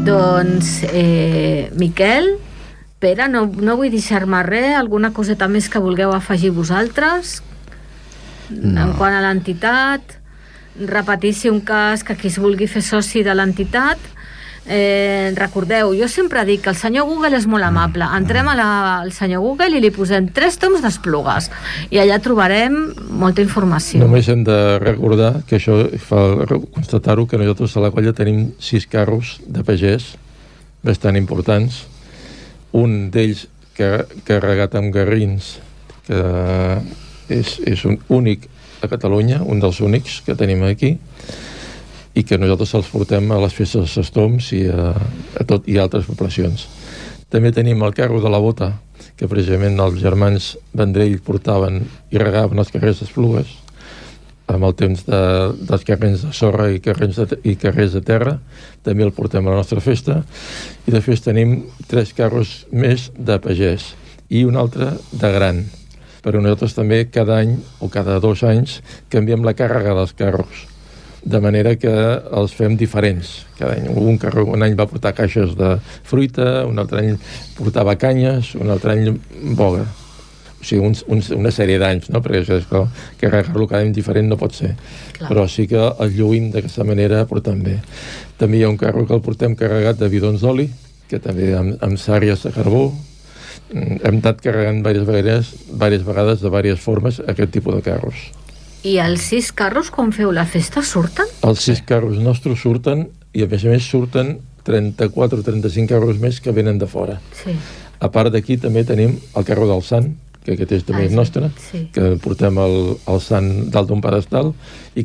Doncs, Miquel, Pere, no vull deixar-me res, alguna coseta més que vulgueu afegir vosaltres? No. En quant a l'entitat, repetir si un cas que qui es vulgui fer soci de l'entitat, recordeu, jo sempre dic que el senyor Google és molt amable, entrem al senyor Google i li posem 3 toms d'Esplugues i allà trobarem molta informació. Només hem de recordar que això fa constatar-ho, que nosaltres a la colla tenim 6 carros de pagès bastant importants, un d'ells carregat amb garrins, que és un únic a Catalunya, un dels únics que tenim aquí, i que nosaltres els portem a les festes dels Estoms i a altres poblacions. També tenim el carro de la bota, que precisament els germans Vendrell portaven i regaven els carrers d'Esplugues amb el temps dels carrers de sorra i carrers de terra. També el portem a la nostra festa. I després tenim 3 carros més de pagès i un altre de gran. Però nosaltres també cada any o cada 2 anys canviem la càrrega dels carros, de manera que els fem diferents cada any. Un any va portar caixes de fruita, un altre any portava canyes, un altre any boga. O sigui, una sèrie d'anys, no? Perquè això és que carregar-lo cada any diferent no pot ser. Clar. Però sí que el lluïm d'aquesta manera portant bé. També hi ha un carro que el portem carregat de bidons d'oli, que també amb sàries de carbó. Hem anat carregant diverses vegades de diverses formes aquest tipus de carros. I els 6 carros, quan feu la festa, surten? Els 6 carros nostres surten, i a més surten 34 o 35 carros més que venen de fora. Sí. A part d'aquí també tenim el carro del Sant, que aquest és també nostre, que portem el Sant dalt d'un pedestal, i